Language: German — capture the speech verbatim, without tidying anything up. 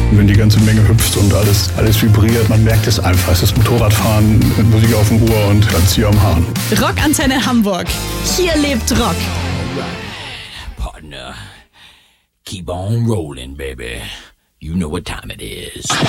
Wenn die ganze Menge hüpft und alles, alles vibriert, man merkt es einfach. Es ist Motorradfahren mit Musik auf dem Ohr und Zieher am Hahn. Rockantenne Hamburg. Hier lebt Rock. Alright, partner. Keep on rolling, baby. You know what time it is.